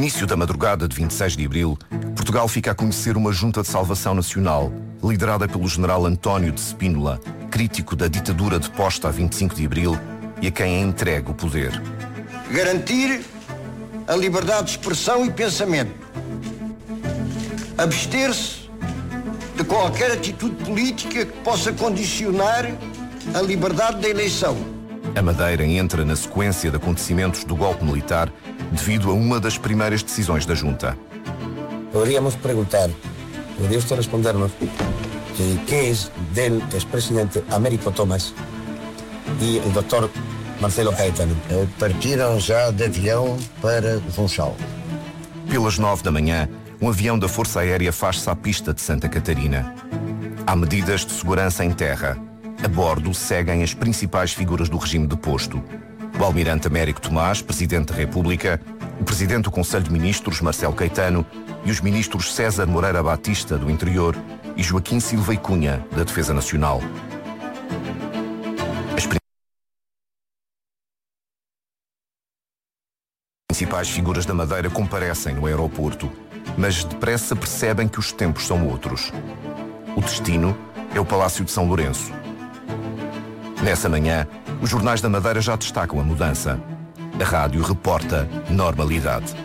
início da madrugada de 26 de abril, Portugal fica a conhecer uma Junta de Salvação Nacional, liderada pelo general António de Spínola, crítico da ditadura deposta a 25 de abril e a quem é entregue o poder. Garantir a liberdade de expressão e pensamento. Abster-se de qualquer atitude política que possa condicionar a liberdade da eleição. A Madeira entra na sequência de acontecimentos do golpe militar devido a uma das primeiras decisões da Junta. Poderíamos perguntar, poderia usted respondernos, ¿qué es del expresidente Américo Tomás e o Dr. Marcelo Caetano? Partiram já de avião para Funchal. Pelas 9 da manhã, um avião da Força Aérea faz-se à pista de Santa Catarina. Há medidas de segurança em terra. A bordo seguem as principais figuras do regime deposto. O almirante Américo Tomás, Presidente da República, o Presidente do Conselho de Ministros, Marcelo Caetano, e os ministros César Moreira Batista, do Interior, e Joaquim Silva e Cunha, da Defesa Nacional. As principais figuras da Madeira comparecem no aeroporto, mas depressa percebem que os tempos são outros. O destino é o Palácio de São Lourenço. Nessa manhã, os jornais da Madeira já destacam a mudança. A rádio reporta normalidade.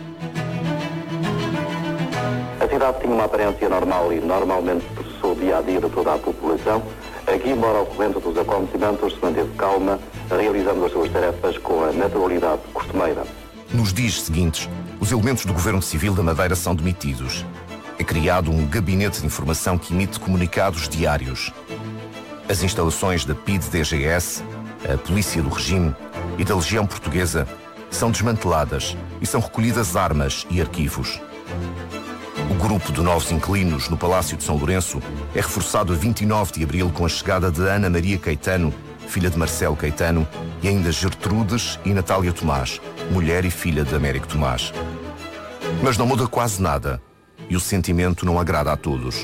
A cidade tinha uma aparência normal e normalmente processou o dia-a-dia de toda a população. Aqui, embora ocorrendo dos acontecimentos, se manteve calma, realizando as suas tarefas com a naturalidade costumeira. Nos dias seguintes, os elementos do Governo Civil da Madeira são demitidos. É criado um gabinete de informação que emite comunicados diários. As instalações da PIDE-DGS, a Polícia do Regime e da Legião Portuguesa são desmanteladas e são recolhidas armas e arquivos. O grupo de novos inquilinos no Palácio de São Lourenço é reforçado a 29 de abril com a chegada de Ana Maria Caetano, filha de Marcelo Caetano, e ainda Gertrudes e Natália Tomás, mulher e filha de Américo Tomás. Mas não muda quase nada e o sentimento não agrada a todos.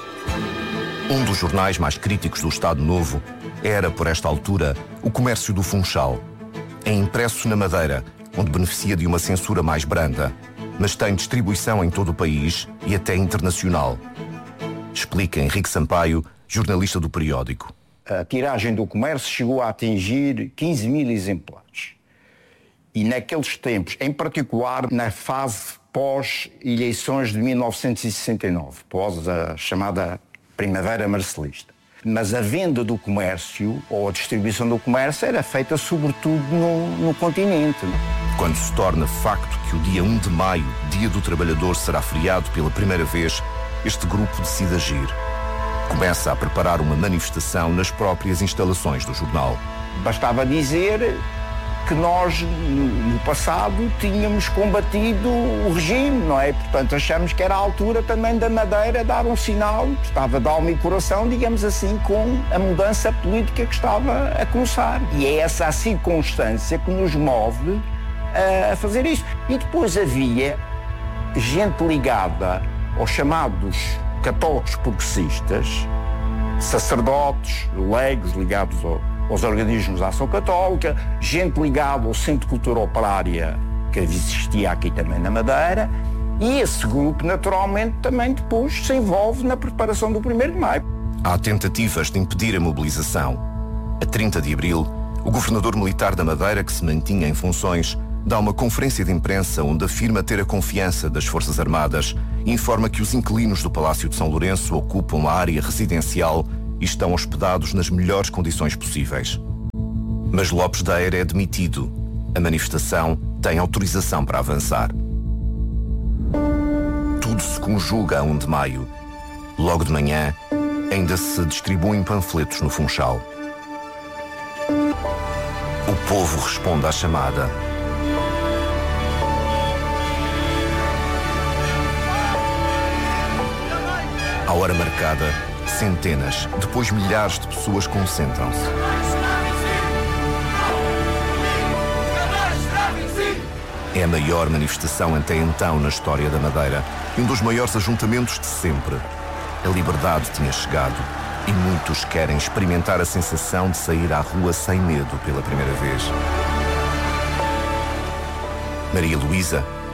Um dos jornais mais críticos do Estado Novo era, por esta altura, o Comércio do Funchal. É impresso na Madeira, onde beneficia de uma censura mais branda, mas tem distribuição em todo o país e até internacional. Explica Henrique Sampaio, jornalista do periódico. A tiragem do Comércio chegou a atingir 15.000 exemplares. E naqueles tempos, em particular na fase pós-eleições de 1969, pós a chamada Primavera Marcelista. Mas a venda do comércio, ou a distribuição do comércio, era feita sobretudo no continente. Quando se torna facto que o dia 1 de maio, Dia do Trabalhador, será feriado pela primeira vez, este grupo decide agir. Começa a preparar uma manifestação nas próprias instalações do jornal. Bastava dizer que nós, no passado, tínhamos combatido o regime, não é? Portanto, achamos que era a altura também da Madeira dar um sinal, que estava de alma e coração, digamos assim, com a mudança política que estava a começar. E é essa a circunstância que nos move a fazer isto. E depois havia gente ligada aos chamados católicos progressistas, sacerdotes, leigos ligados aos organismos da ação católica, gente ligada ao Centro de Cultura Operária, que existia aqui também na Madeira, e esse grupo, naturalmente, também depois se envolve na preparação do 1º de maio. Há tentativas de impedir a mobilização. A 30 de abril, o governador militar da Madeira, que se mantinha em funções, dá uma conferência de imprensa onde afirma ter a confiança das Forças Armadas e informa que os inquilinos do Palácio de São Lourenço ocupam a área residencial e estão hospedados nas melhores condições possíveis. Mas Lopes da Eira é demitido. A manifestação tem autorização para avançar. Tudo se conjuga a 1 de maio. Logo de manhã, ainda se distribuem panfletos no Funchal. O povo responde à chamada. À hora marcada, centenas, depois milhares de pessoas concentram-se. É a maior manifestação até então na história da Madeira e um dos maiores ajuntamentos de sempre. A liberdade tinha chegado e muitos querem experimentar a sensação de sair à rua sem medo pela primeira vez. Maria Luísa,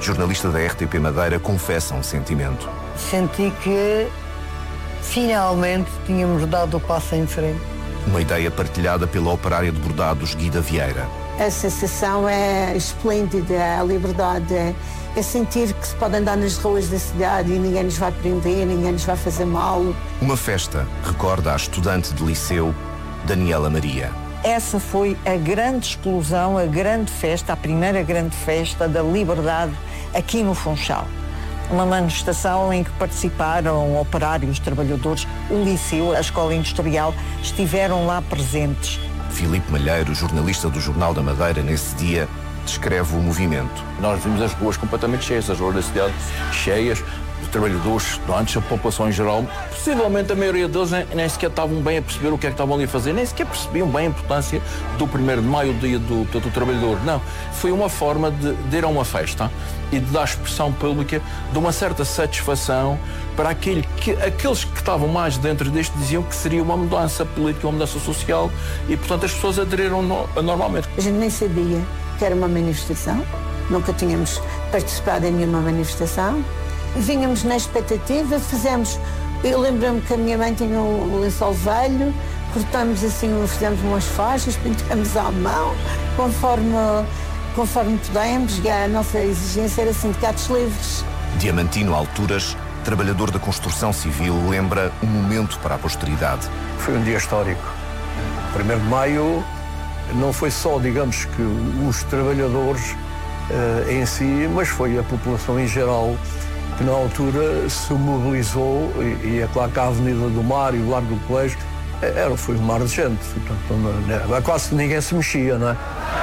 jornalista da RTP Madeira, confessa um sentimento. Senti que finalmente tínhamos dado o passo em frente. Uma ideia partilhada pela operária de bordados Guida Vieira. A sensação é esplêndida, a liberdade é sentir que se pode andar nas ruas da cidade e ninguém nos vai prender, ninguém nos vai fazer mal. Uma festa, recorda a estudante de liceu, Daniela Maria. Essa foi a grande explosão, a grande festa, a primeira grande festa da liberdade aqui no Funchal. Uma manifestação em que participaram operários, trabalhadores, o liceu, a escola industrial, estiveram lá presentes. Filipe Malheiro, jornalista do Jornal da Madeira, nesse dia, descreve o movimento. Nós vimos as ruas completamente cheias, as ruas da cidade cheias, os trabalhadores, estudantes, a população em geral. Possivelmente a maioria deles nem sequer estavam bem a perceber o que é que estavam ali a fazer, nem sequer percebiam bem a importância do 1º de maio, o dia do trabalhador. Não, foi uma forma de ir a uma festa e de dar expressão pública de uma certa satisfação para aqueles que estavam mais dentro disto diziam que seria uma mudança política, uma mudança social e, portanto, as pessoas aderiram normalmente. A gente nem sabia que era uma manifestação, nunca tínhamos participado em nenhuma manifestação. Vínhamos na expectativa, eu lembro-me que a minha mãe tinha um lençol velho, cortamos assim, fizemos umas faixas, pintamos à mão, conforme pudemos, e a nossa exigência era sindicatos livres. Diamantino Alturas, trabalhador da construção civil, lembra um momento para a posteridade. Foi um dia histórico. 1º de maio não foi só, digamos, que os trabalhadores em si, mas foi a população em geral que na altura se mobilizou e é claro que a Avenida do Mar e o Largo do Colégio foi um mar de gente, portanto, quase ninguém se mexia, não é?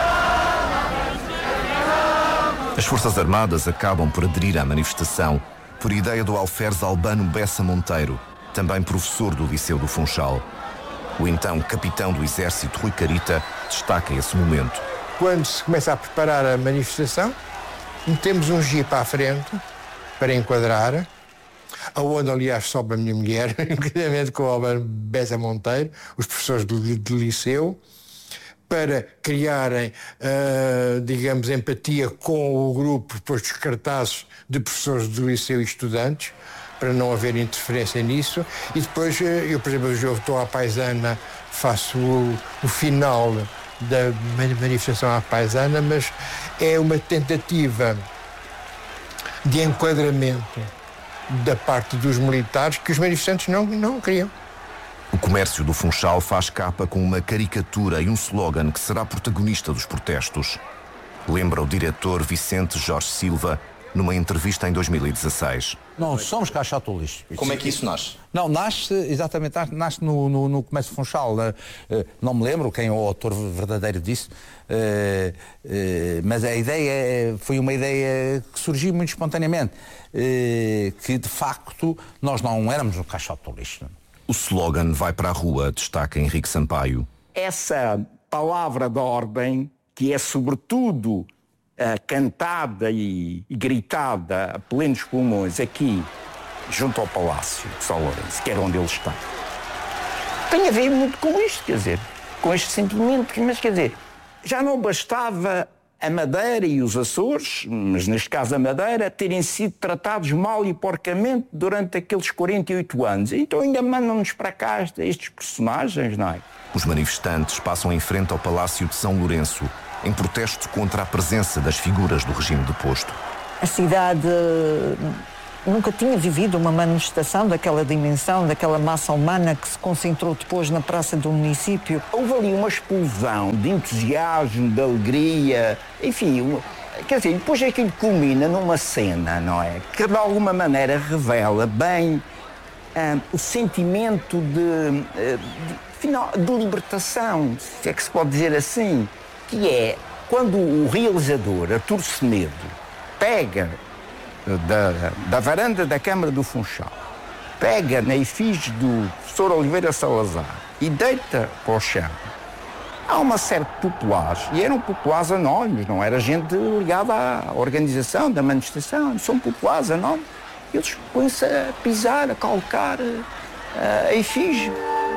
As Forças Armadas acabam por aderir à manifestação por ideia do alferes Albano Bessa Monteiro, também professor do Liceu do Funchal. O então capitão do Exército, Rui Carita, destaca esse momento. Quando se começa a preparar a manifestação, metemos um jipe à frente para enquadrar, aonde, aliás, sobe a minha mulher, inclusivamente com o Albano Bessa Monteiro, os professores do liceu, para criarem, digamos, empatia com o grupo, depois dos cartazes de professores do liceu e estudantes, para não haver interferência nisso. E depois, eu, por exemplo, eu estou à paisana, faço o final da manifestação à paisana, mas é uma tentativa de enquadramento da parte dos militares que os manifestantes não queriam. O comércio do Funchal faz capa com uma caricatura e um slogan que será protagonista dos protestos. Lembra o diretor Vicente Jorge Silva numa entrevista em 2016. Não somos caixote do lixo. Como é que isso nasce? Não, nasce no comércio Funchal. Não me lembro quem é o autor verdadeiro disso, mas a ideia foi uma ideia que surgiu muito espontaneamente, que de facto nós não éramos um caixote do lixo. O slogan vai para a rua, destaca Henrique Sampaio. Essa palavra de ordem, que é sobretudo cantada e gritada a plenos pulmões aqui, junto ao Palácio de São Lourenço, que era onde ele está, tem a ver muito com isto, quer dizer, com este sentimento, mas quer dizer, já não bastava a Madeira e os Açores, mas neste caso a Madeira, terem sido tratados mal e porcamente durante aqueles 48 anos. Então ainda mandam-nos para cá estes personagens, não é? Os manifestantes passam em frente ao Palácio de São Lourenço, em protesto contra a presença das figuras do regime deposto. A cidade nunca tinha vivido uma manifestação daquela dimensão, daquela massa humana que se concentrou depois na praça do município. Houve ali uma explosão de entusiasmo, de alegria, enfim, quer dizer, depois aquilo culmina numa cena, não é? Que de alguma maneira revela bem o sentimento de libertação, se é que se pode dizer assim, que é quando o realizador, Artur Semedo, pega da varanda da Câmara do Funchal, pega na efígie do professor Oliveira Salazar e deita para o chão. Há uma série de populares, e eram populares anónimos, não era gente ligada à organização da manifestação, são populares anónimos. Eles põem-se a pisar, a calcar a efígie.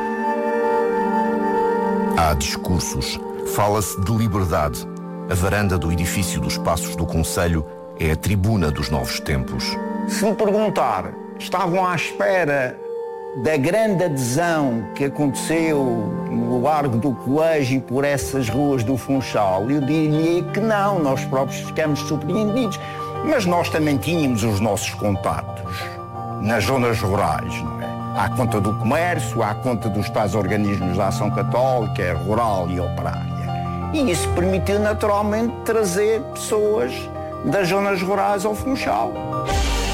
Há discursos, fala-se de liberdade. A varanda do edifício dos Passos do Conselho é a tribuna dos novos tempos. Se me perguntar, estavam à espera da grande adesão que aconteceu no Largo do Colégio e por essas ruas do Funchal, eu diria que não, nós próprios ficamos surpreendidos. Mas nós também tínhamos os nossos contatos nas zonas rurais, não é? À conta do comércio, à conta dos tais organismos da ação católica, rural e operária. E isso permitiu naturalmente trazer pessoas das zonas rurais ao Funchal.